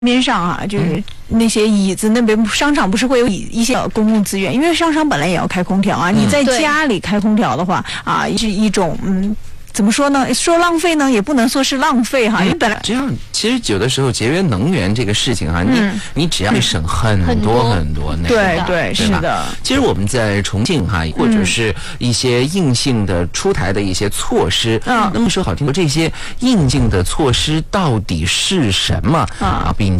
面上啊，就是那些椅子那边商场不是会有一些公共资源，因为商场本来也要开空调啊，你在家里开空调的话啊，是一种怎么说呢？说浪费呢，也不能说是浪费哈，因为本来这样，其实有的时候节约能源这个事情哈，你只要省很多那个， 对，是的。 其实我们在重庆哈，或者是一些硬性的出台的一些措施，那么说好听的，这些硬性的措施到底是什么啊？并